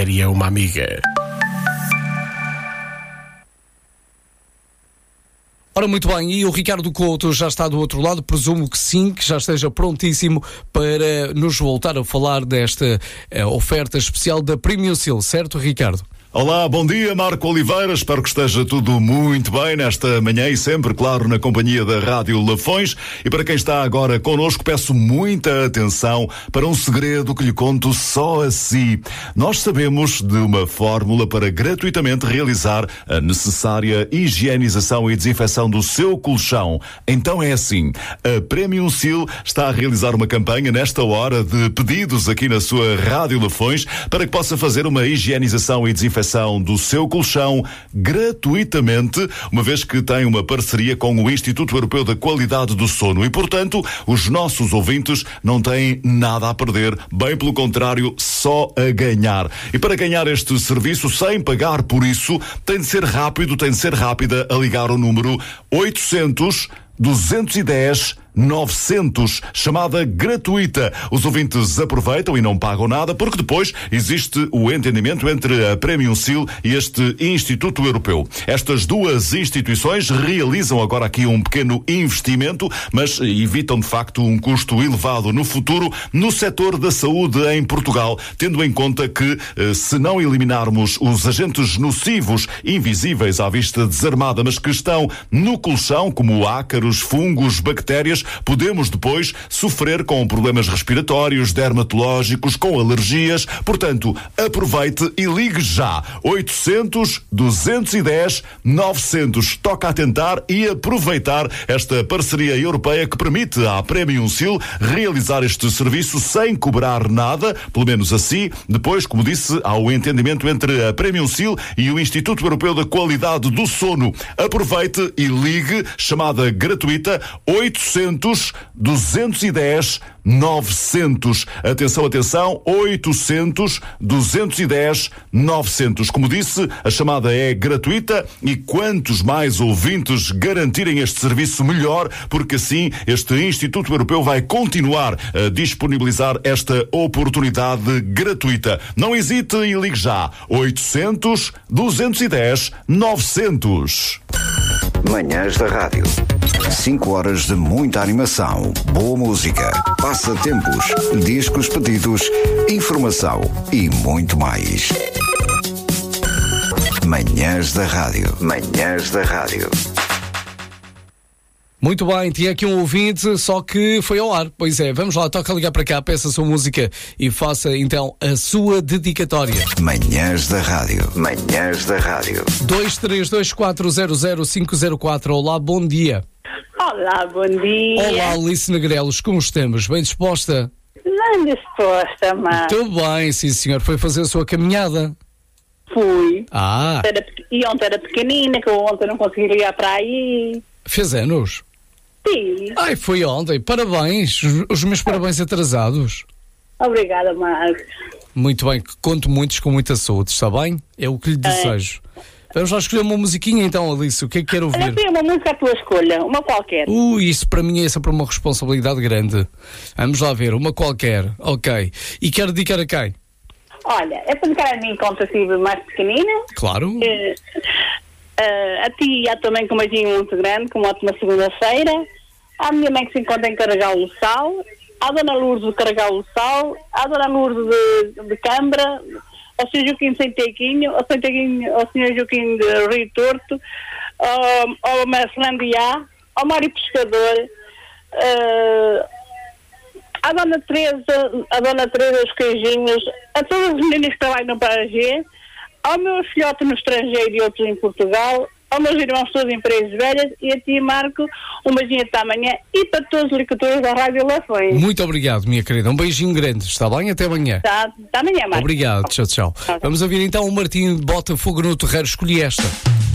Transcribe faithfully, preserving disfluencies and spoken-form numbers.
Valéria, uma amiga. Ora, muito bem, e o Ricardo Couto já está do outro lado, presumo que sim, que já esteja prontíssimo para nos voltar a falar desta uh, oferta especial da Premium Seal, certo, Ricardo? Olá, bom dia, Marco Oliveira, espero que esteja tudo muito bem nesta manhã e sempre, claro, na companhia da Rádio Lafões. E para quem está agora connosco, peço muita atenção para um segredo que lhe conto só a si. Nós sabemos de uma fórmula para gratuitamente realizar a necessária higienização e desinfecção do seu colchão. Então é assim, a Premium Seal está a realizar uma campanha nesta hora de pedidos aqui na sua Rádio Lafões para que possa fazer uma higienização e desinfecção do seu colchão gratuitamente, uma vez que tem uma parceria com o Instituto Europeu da Qualidade do Sono e, portanto, os nossos ouvintes não têm nada a perder, bem pelo contrário, só a ganhar. E para ganhar este serviço sem pagar por isso, tem de ser rápido, tem de ser rápida a ligar o número oitocentos, duzentos e dez, novecentos, chamada gratuita. Os ouvintes aproveitam e não pagam nada, porque depois existe o entendimento entre a Premium Seal e este Instituto Europeu. Estas duas instituições realizam agora aqui um pequeno investimento, mas evitam de facto um custo elevado no futuro no setor da saúde em Portugal, tendo em conta que, se não eliminarmos os agentes nocivos, invisíveis à vista desarmada, mas que estão no colchão, como ácaros, fungos, bactérias, podemos depois sofrer com problemas respiratórios, dermatológicos, com alergias. Portanto, aproveite e ligue já. oitocentos, duzentos e dez, novecentos. Toca a tentar e aproveitar esta parceria europeia que permite à Premium Seal realizar este serviço sem cobrar nada, pelo menos assim. Depois, como disse, há o entendimento entre a Premium Seal e o Instituto Europeu da Qualidade do Sono. Aproveite e ligue, chamada gratuita, oitocentos, duzentos e dez, novecentos. Atenção, atenção, oitocentos, duzentos e dez, novecentos. Como disse, a chamada é gratuita e quantos mais ouvintes garantirem este serviço, melhor, porque assim este Instituto Europeu vai continuar a disponibilizar esta oportunidade gratuita. Não hesite e ligue já. oitocentos, duzentos e dez, novecentos. Manhãs da Rádio. cinco horas de muita animação, boa música, passatempos, discos pedidos, informação e muito mais. Manhãs da Rádio. Manhãs da Rádio. Muito bem, tinha aqui um ouvinte, só que foi ao ar. Pois é, vamos lá, toca ligar para cá, peça a sua música e faça então a sua dedicatória. Manhãs da Rádio. Manhãs da Rádio. dois três dois quatro zero zero cinco zero quatro. Olá, bom dia. Olá, bom dia. Olá, Alice Negrelos, como estamos? Bem disposta? Bem disposta, mas... Muito bem, sim senhor. Foi fazer a sua caminhada? Fui. Ah. Era, e ontem era pequenina, que eu ontem não consegui ligar para aí. Fez anos? Sim. Ai, foi ontem. Parabéns. Os, os meus parabéns atrasados. Obrigada, Marcos. Muito bem, que conto muitos com muita saúde, está bem? É o que lhe desejo. É. Vamos lá escolher uma musiquinha então, Alice. O que é que quer ouvir? Eu tenho uma música à tua escolha, uma qualquer. Ui, isso para mim é sempre uma responsabilidade grande. Vamos lá ver, uma qualquer. Ok. E quer dedicar a quem? Olha, é para dedicar a mim, conta assim, mais pequenina. Claro. Uh, uh, a ti e a tua mãe com um beijinho muito grande, com uma ótima segunda-feira. À minha mãe que se encontra em Carregalo do Sal. À Dona Lourdes de Carregalo do Sal. À Dona Lourdes de, de Câmara. Ao senhor Joaquim de Santeguinho, ao, ao senhor Joaquim de Rio Torto, ao, ao Marcelando Iá, ao Mário Pescador, uh, à Dona Teresa, à Dona Teresa os Queijinhos, a todas as meninas que trabalham para a G, ao meu filhote no estrangeiro e outros em Portugal, aos meus irmãos todos em Paredes Velhas e a ti, Marco, um beijinho até amanhã e para todos os locutores da Rádio Lafões. Muito obrigado, minha querida. Um beijinho grande. Está bem? Até amanhã. Tá, até amanhã, Marco. Obrigado. Tchau, tchau. Vamos ouvir então o Martim de Botafogo no Terreiro. Escolhi esta.